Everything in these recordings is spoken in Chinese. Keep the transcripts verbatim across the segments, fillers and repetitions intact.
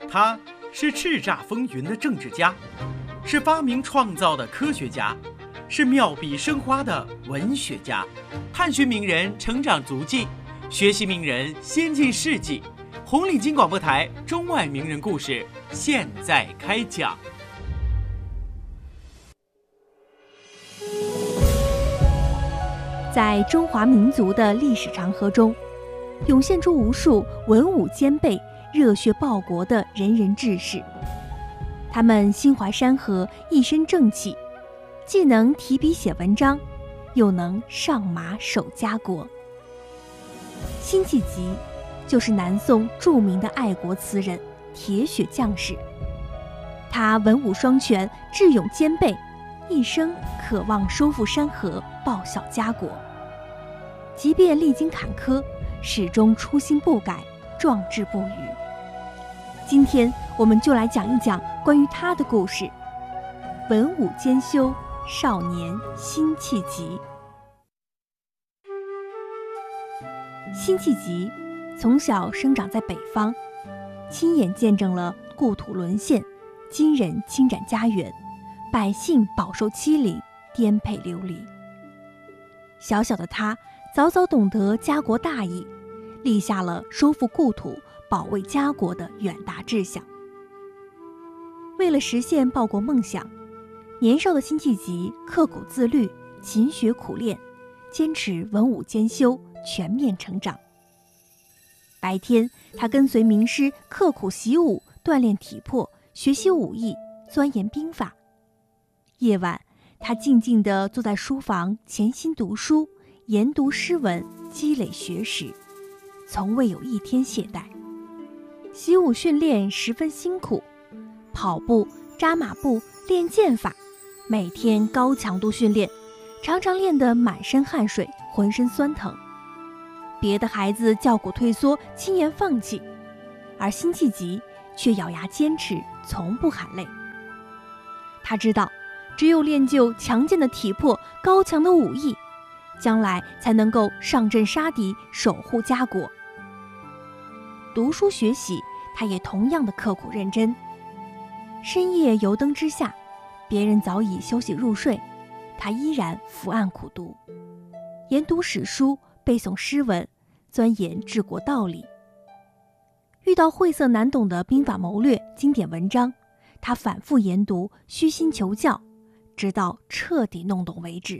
他是叱咤风云的政治家，是发明创造的科学家，是妙笔生花的文学家。探寻名人成长足迹，学习名人先进事迹。红领巾广播台中外名人故事现在开讲。 在中华民族的历史长河中，涌现出无数文武兼备、热血报国的仁人志士。他们心怀山河，一身正气，既能提笔写文章，又能上马守家国。辛弃疾就是南宋著名的爱国词人、铁血将士。他文武双全，智勇兼备，一生渴望收复山河，报效家国。即便历经坎坷，始终初心不改，壮志不渝。今天我们就来讲一讲关于他的故事——文武兼修少年辛弃疾。辛弃疾从小生长在北方，亲眼见证了故土沦陷、金人侵占家园，百姓饱受欺凌，颠沛流离。小小的他早早懂得家国大义，立下了收复故土、保卫家国的远大志向。为了实现报国梦想，年少的辛弃疾刻苦自律，勤学苦练，坚持文武兼修，全面成长。白天，他跟随名师刻苦习武，锻炼体魄，学习武艺，钻研兵法。夜晚，他静静地坐在书房，潜心读书，研读诗文，积累学识，从未有一天懈怠。习武训练十分辛苦，跑步、扎马步、练剑法，每天高强度训练，常常练得满身汗水，浑身酸疼。别的孩子叫苦退缩，轻言放弃，而辛弃疾却咬牙坚持，从不喊累。他知道，只有练就强健的体魄、高强的武艺，将来才能够上阵杀敌，守护家国。读书学习，他也同样的刻苦认真。深夜油灯之下，别人早已休息入睡，他依然伏案苦读，研读史书，背诵诗文，钻研治国道理。遇到晦涩难懂的兵法谋略、经典文章，他反复研读，虚心求教，直到彻底弄懂为止。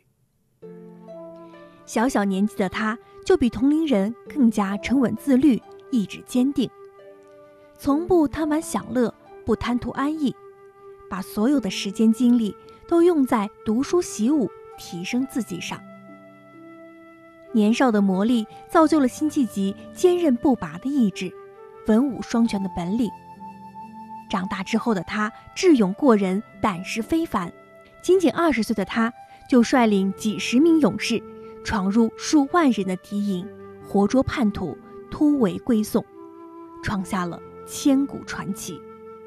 小小年纪的他，就比同龄人更加沉稳自律，意志坚定，从不贪玩享乐，不贪图安逸，把所有的时间精力都用在读书习武，提升自己上。年少的磨砺造就了辛弃疾坚韧不拔的意志，文武双全的本领。长大之后的他智勇过人，胆识非凡，仅仅二十岁的他就率领几十名勇士闯入数万人的敌营，活捉叛徒，突围归宋，创下了千古传奇。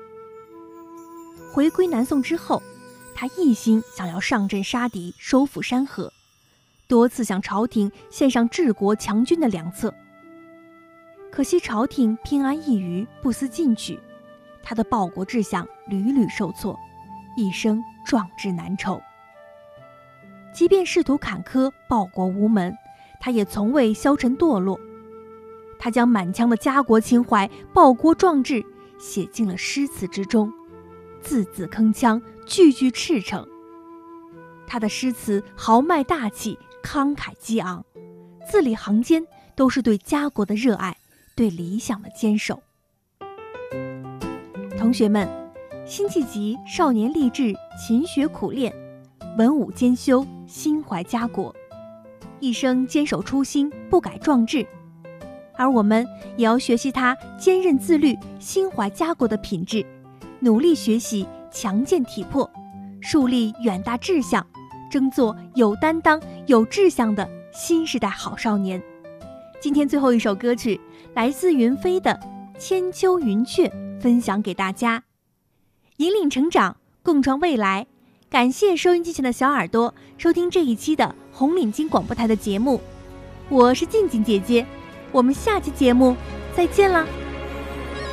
回归南宋之后，他一心想要上阵杀敌，收复山河，多次向朝廷献上治国强军的良策。可惜朝廷偏安一隅，不思进取，他的报国志向屡屡受挫，一生壮志难酬。即便仕途坎坷，报国无门，他也从未消沉堕落。他将满腔的家国情怀、报国壮志写进了诗词之中，字字铿锵，句句赤诚。他的诗词豪迈大气，慷慨激昂，字里行间都是对家国的热爱，对理想的坚守。同学们，辛弃疾少年立志，勤学苦练，文武兼修，心怀家国，一生坚守初心，不改壮志。而我们也要学习他坚韧自律、心怀家国的品质，努力学习，强健体魄，树立远大志向，争做有担当、有志向的新时代好少年。今天最后一首歌曲来自云飞的《千秋云雀》，分享给大家。引领成长，共创未来。感谢收音机前的小耳朵收听这一期的红领巾广播台的节目，我是静静姐姐，我们下期节目再见啦。